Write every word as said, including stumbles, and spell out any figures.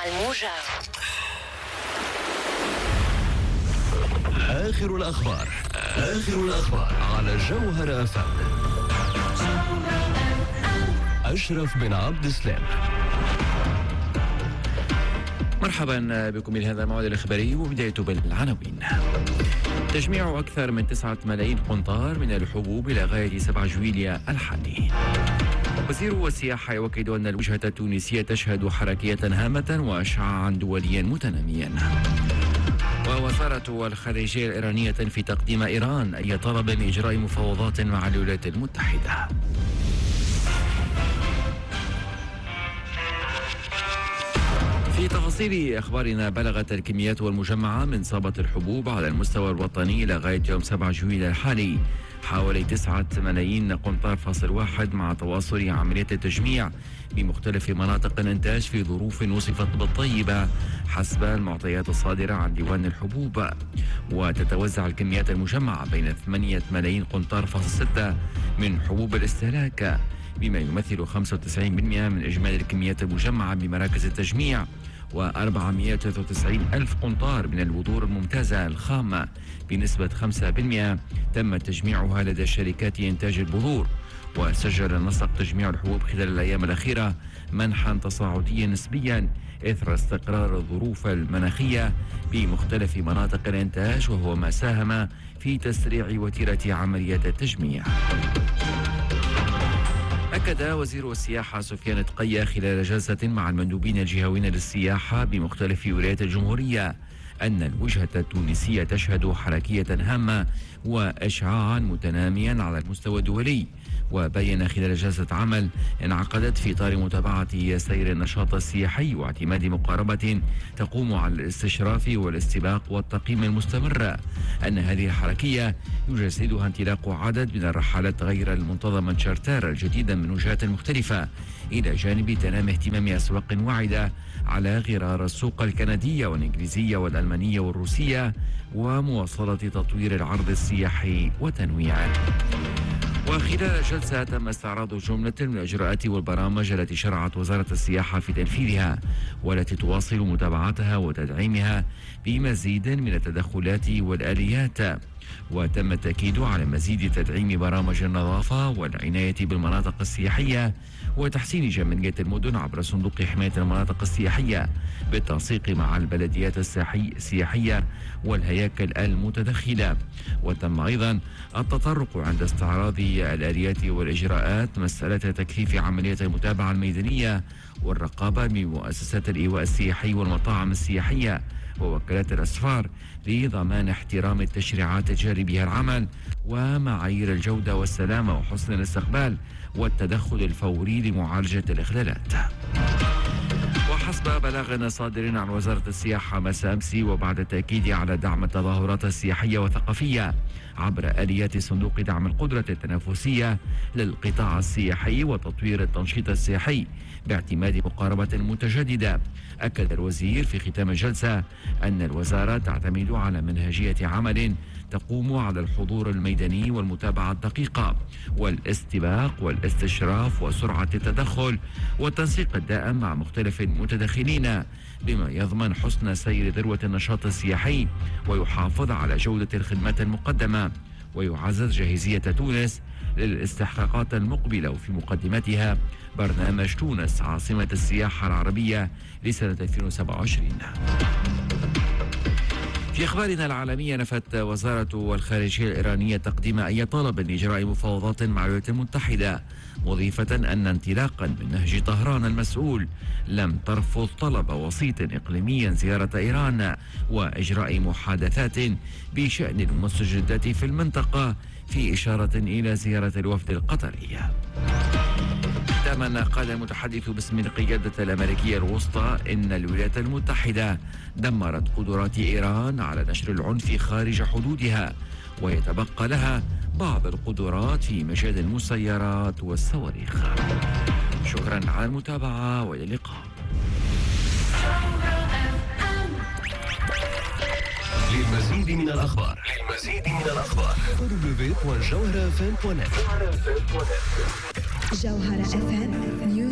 الموجة. آخر الأخبار آخر الأخبار على جوهر أف أم. أشرف بن عبد السلام. مرحبا بكم إلى هذا الموعد الإخباري، وبداية بالعناوين. تجميع أكثر من تسعة ملايين قنطار من الحبوب إلى غاية سبعة جويليا الحالي. وزير السياحة يؤكد أن الوجهة التونسية تشهد حركية هامة وإشعاعا دوليا متناميا. ووزارة الخارجية الإيرانية تنفي تقديم إيران أي طلب لإجراء مفاوضات مع الولايات المتحدة. في تفاصيل أخبارنا، بلغت الكميات والمجمعة من صابة الحبوب على المستوى الوطني إلى غاية يوم سبعة جويل الحالي حوالي تسعة ملايين قنطار فاصل واحد، مع تواصل عملية التجميع بمختلف مناطق الإنتاج في ظروف وصفت بالطيبة حسب المعطيات الصادرة عن ديوان الحبوب. وتتوزع الكميات المجمعة بين ثمانية ملايين قنطار فاصل ستة من حبوب الاستهلاك، بما يمثل خمسة وتسعين بالمئة من إجمالي الكميات المجمعة بمراكز التجميع، وأربعمئة وثلاثة وتسعين ألف قنطار من البذور الممتازة الخامة بنسبة خمسة بالمئة تم تجميعها لدى شركات إنتاج البذور. وسجل النسق تجميع الحبوب خلال الأيام الأخيرة منحا تصاعديا نسبيا إثر استقرار الظروف المناخية بمختلف مناطق الإنتاج، وهو ما ساهم في تسريع وتيرة عملية التجميع. أكد وزير السياحة سفيان تقية خلال جلسة مع المندوبين الجهويين للسياحة بمختلف ولايات الجمهورية أن الوجهة التونسية تشهد حركية هامة وإشعاعا متناميا على المستوى الدولي. وبين خلال جلسة عمل انعقدت في إطار متابعة سير النشاط السياحي واعتماد مقاربة تقوم على الاستشراف والاستباق والتقييم المستمر أن هذه الحركية يجسدها انطلاق عدد من الرحلات غير المنتظمة تشارتر الجديدة من وجهات مختلفة، إلى جانب تنامي اهتمام أسواق واعدة على غرار السوق الكندية والإنجليزية والألمانية والروسية، ومواصلة تطوير العرض السياحي وتنويعه. وخلال الجلسة تم استعراض جملة من الإجراءات والبرامج التي شرعت وزارة السياحة في تنفيذها، والتي تواصل متابعتها وتدعيمها بمزيد من التدخلات والآليات. وتم التأكيد على مزيد تدعيم برامج النظافة والعناية بالمناطق السياحية وتحسين جمالية المدن عبر صندوق حماية المناطق السياحية بالتنسيق مع البلديات السياحية والهياكل المتدخلة. وتم أيضا التطرق عند استعراض الآليات والإجراءات مسألة تكثيف عملية المتابعة الميدانية والرقابة بمؤسسات الإيواء السياحي والمطاعم السياحية ووكالات الأسفار لضمان احترام التشريعات الجاري بها العمل ومعايير الجودة والسلامة وحسن الاستقبال والتدخل الفوري لمعالجة الإخلالات. وحسب بلاغ صادر عن وزارة السياحة مساء أمس، وبعد التأكيد على دعم التظاهرات السياحية والثقافية عبر آليات صندوق دعم القدرة التنافسية للقطاع السياحي وتطوير التنشيط السياحي باعتماد مقاربة متجددة، أكد الوزير في ختام الجلسة أن الوزارة تعتمد على منهجية عمل تقوم على الحضور الميداني والمتابعة الدقيقة والاستباق والاستشراف وسرعة التدخل والتنسيق الدائم مع مختلف المتدخلين، بما يضمن حسن سير ذروة النشاط السياحي ويحافظ على جودة الخدمات المقدمة ويعزز جاهزية تونس للاستحقاقات المقبلة، وفي مقدمتها برنامج تونس عاصمة السياحة العربية لسنة ألفين وسبعة وعشرين. في أخبارنا العالمية، نفت وزارة الخارجية الإيرانية تقديم أي طلب لإجراء مفاوضات مع الولايات المتحدة، مضيفة أن انطلاقا من نهج طهران المسؤول لم ترفض طلب وسيط إقليمي زيارة إيران وإجراء محادثات بشأن المستجدات في المنطقة، في إشارة إلى زيارة الوفد القطري. ختاما، قال المتحدث باسم القيادة الأمريكية الوسطى إن الولايات المتحدة دمرت قدرات إيران على نشر العنف خارج حدودها، ويتبقى لها بعض القدرات في مجال المسيرات والصواريخ. شكرا على المتابعة وإلى اللقاء. للمزيد من الأخبار للمزيد من الأخبار دبليو دبليو دبليو دوت جوهر اف ام دوت نت. جوهر اف ام.